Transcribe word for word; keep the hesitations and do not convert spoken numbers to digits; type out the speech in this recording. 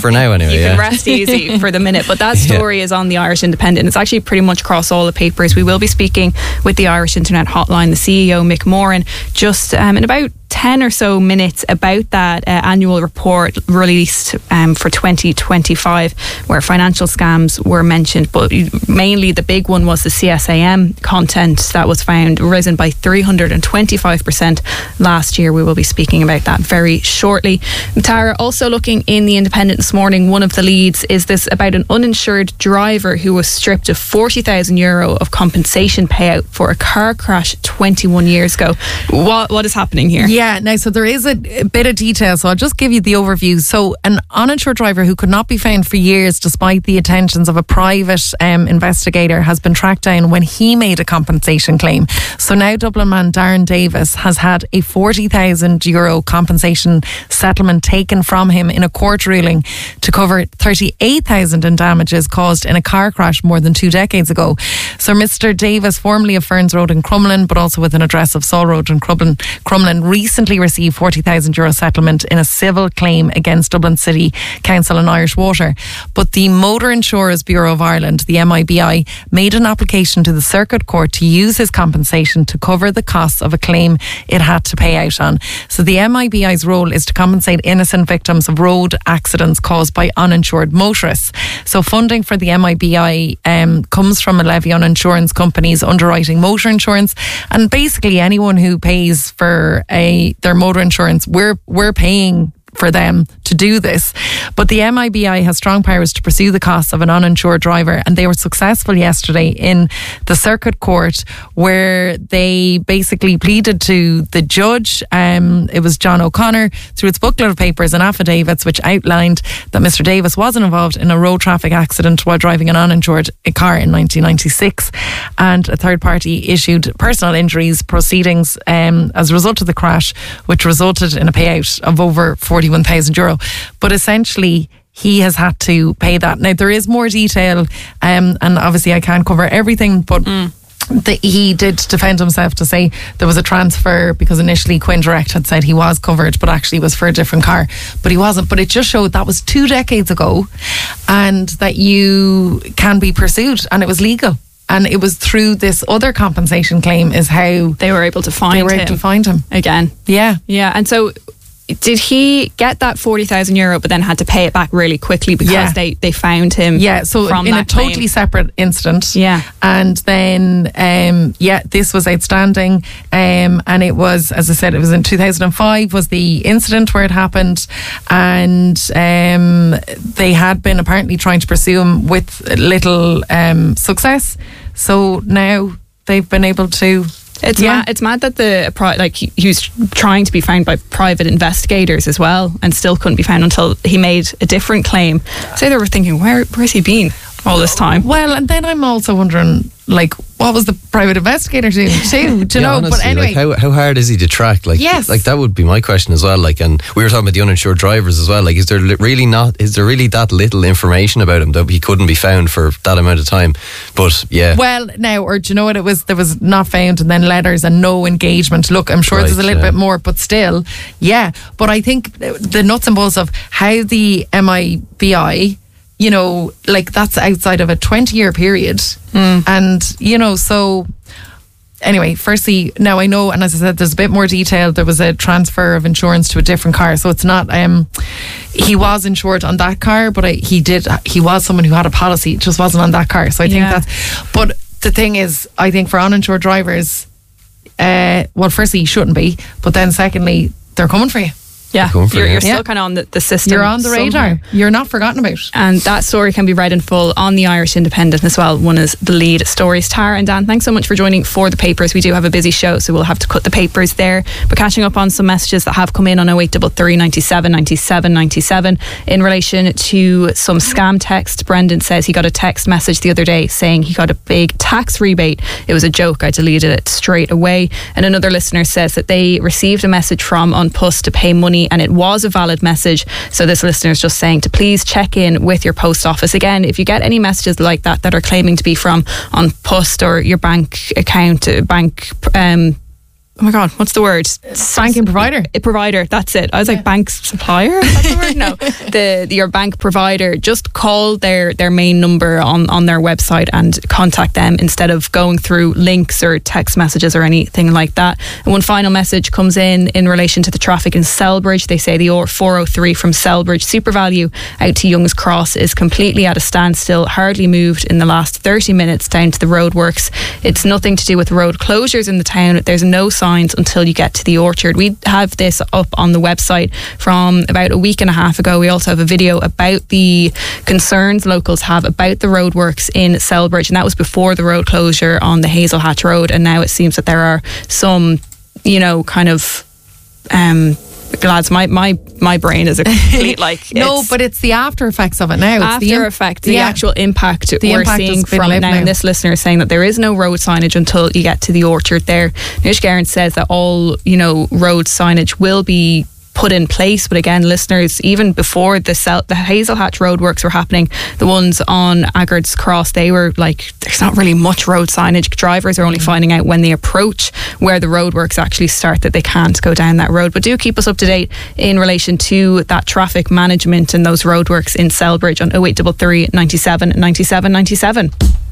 for now anyway. You yeah. can rest easy for the minute. But that story yeah. is on the Irish Independent. It's actually pretty much across all the papers. We will be speaking with the Irish Internet Hotline, the C E O Mick Moran, just um, in about ten or so minutes about that uh, annual report released um, for twenty twenty-five, where financial scams were mentioned, but mainly the big one was the C S A M content that was found risen by three hundred twenty-five percent last year. We will be speaking about that very shortly. Tara, also looking in the Independent this morning, one of the leads is this about an uninsured driver who was stripped of forty thousand euro of compensation payout for a car crash twenty-one years ago. What What is happening here? Yeah. Yeah, now, so there is a, a bit of detail, so I'll just give you the overview. So, an uninsured driver who could not be found for years despite the attentions of a private um, investigator has been tracked down when he made a compensation claim. So now Dublin man Darren Davis has had a forty thousand euro compensation settlement taken from him in a court ruling to cover thirty-eight thousand in damages caused in a car crash more than two decades ago. So Mister Davis, formerly of Ferns Road in Crumlin, but also with an address of Saul Road in Crumlin, Crumlin recently received forty thousand euro settlement in a civil claim against Dublin City Council and Irish Water. But the Motor Insurers Bureau of Ireland, the M I B I, made an application to the Circuit Court to use his compensation to cover the costs of a claim it had to pay out on. So the M I B I's role is to compensate innocent victims of road accidents caused by uninsured motorists. So funding for the M I B I um, comes from a levy on insurance companies underwriting motor insurance, and basically anyone who pays for a their motor insurance, we're we're paying for them to do this. But the M I B I has strong powers to pursue the costs of an uninsured driver, and they were successful yesterday in the Circuit Court, where they basically pleaded to the judge, um, it was John O'Connor, through its booklet of papers and affidavits which outlined that Mister Davis wasn't involved in a road traffic accident while driving an uninsured car in nineteen ninety-six, and a third party issued personal injuries proceedings um, as a result of the crash, which resulted in a payout of over forty forty-one thousand euro. But essentially, he has had to pay that. Now, there is more detail, um, and obviously I can't cover everything, but mm. the, he did defend himself to say there was a transfer because initially Quinn Direct had said he was covered, but actually was for a different car. But he wasn't. But it just showed that was two decades ago, and that you can be pursued, and it was legal. And it was through this other compensation claim is how they were able to find they were him able to find him again. Yeah, yeah. And so, did he get that forty thousand euro, but then had to pay it back really quickly because yeah. they, they found him? Yeah, so from in that a totally claim. separate incident. Yeah, and then um, yeah, this was outstanding, um, and it was, as I said, it was in two thousand five was the incident where it happened, and um, they had been apparently trying to pursue him with little um, success. So now they've been able to. It's yeah. mad. It's mad that the like he, he was trying to be found by private investigators as well, and still couldn't be found until he made a different claim. So they were thinking, where where's he been all this time? Well, and then I'm also wondering, like, what was the private investigator doing too? Do you yeah, know? Honestly, but anyway, like how how hard is he to track? Like, yes. like that would be my question as well. Like, and we were talking about the uninsured drivers as well. Like, is there really not? Is there really that little information about him that he couldn't be found for that amount of time? But yeah. Well, now, or do you know what it was? There was not found, and then letters and no engagement. Look, I'm sure right, there's a little yeah. bit more, but still, yeah. But I think the nuts and bolts of how the M I B I, you know, like that's outside of a twenty year period. Mm. And, you know, so anyway, firstly, now I know, and as I said, there's a bit more detail. There was a transfer of insurance to a different car. So it's not, um, he was insured on that car, but I, he did, he was someone who had a policy. It just wasn't on that car. So I think yeah. that's, but the thing is, I think for uninsured drivers, uh, well, firstly, you shouldn't be, but then secondly, they're coming for you. Yeah, for you're, you. you're Yeah. still kind of on the, the system. You're on the radar. somehow. You're not forgotten about. And that story can be read in full on the Irish Independent as well. One is the lead stories. Tara and Dan, thanks so much for joining for the papers. We do have a busy show, so we'll have to cut the papers there. But catching up on some messages that have come in on oh eight three three, ninety-seven, ninety-seven, ninety-seven in relation to some scam texts. Brendan says he got a text message the other day saying he got a big tax rebate. It was a joke. I deleted it straight away. And another listener says that they received a message from An Post to pay money, and it was a valid message. So this listener is just saying to please check in with your post office. Again, if you get any messages like that that are claiming to be from An Post or your bank account, bank um oh my God, what's the word? Banking provider. A provider, that's it. I was like, yeah. Bank supplier? Is that the word? No. The, the your bank provider, just call their, their main number on, on their website and contact them instead of going through links or text messages or anything like that. And one final message comes in in relation to the traffic in Selbridge. They say the four oh three from Selbridge SuperValu out to Young's Cross is completely at a standstill, hardly moved in the last thirty minutes down to the roadworks. It's nothing to do with road closures in the town. There's no signs until you get to the Orchard. We have this up on the website from about a week and a half ago. We also have a video about the concerns locals have about the roadworks in Selbridge, and that was before the road closure on the Hazel Hatch Road. And now it seems that there are some, you know, kind of um lads, my, my, my brain is a complete like no, but it's the after effects of it now. It's after the im- effect, the yeah. actual impact the we're impact seeing from it now. now. And this listener is saying that there is no road signage until you get to the Orchard there. Nish Guerin says that all, you know, road signage will be put in place, but again, listeners, even before the Sel- the Hazel Hatch roadworks were happening, the ones on Agard's Cross, they were like, there's not really much road signage. Drivers are only finding out when they approach where the roadworks actually start that they can't go down that road. But do keep us up to date in relation to that traffic management and those roadworks in Selbridge on oh eight three three, ninety-seven, ninety-seven, ninety-seven.